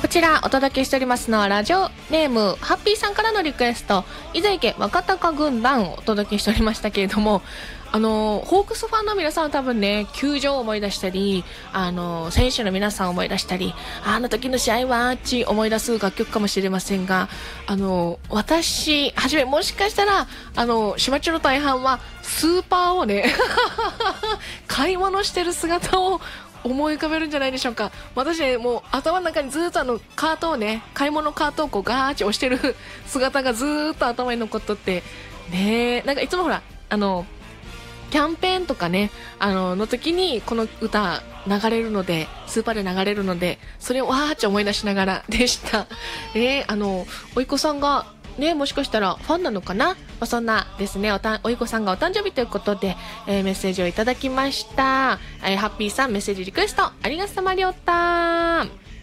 ちらお届けしておりますのはラジオネームハッピーさんからのリクエスト、伊豆池若鷹軍団をお届けしておりましたけれども、ホークスファンの皆さんは多分ね、球場を思い出したり、選手の皆さんを思い出したり、あの時の試合はち思い出す楽曲かもしれませんが、私はじめもしかしたら島中の大半はスーパーをね買い物してる姿を思い浮かべるんじゃないでしょうか。私ね、もう頭の中にずっとカートをね、買い物カートをこうガーッチ押してる姿がずっと頭に残っとってね、なんかいつもほらキャンペーンとかねの時にこの歌流れるので、スーパーで流れるので、それをわーっち思い出しながらでした。おいこさんがね、もしかしたらファンなのかな、そんなですね、おいこさんがお誕生日ということで、メッセージをいただきました。ハッピーさんメッセージリクエストありがとうさまりょった。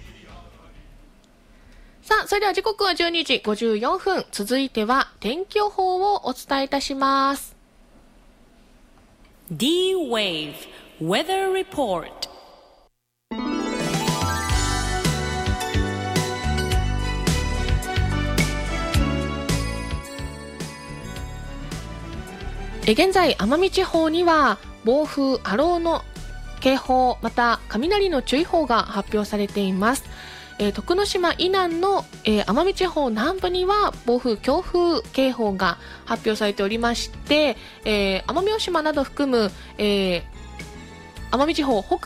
さあ、それでは時刻は12時54分、続いては天気予報をお伝えいたします。 D-Wave Weather Report。 現在奄美地方には暴風波浪の警報、また雷の注意報が発表されています。徳之島以南の、奄美地方南部には暴風強風警報が発表されておりまして、奄美大島など含む、奄美地方北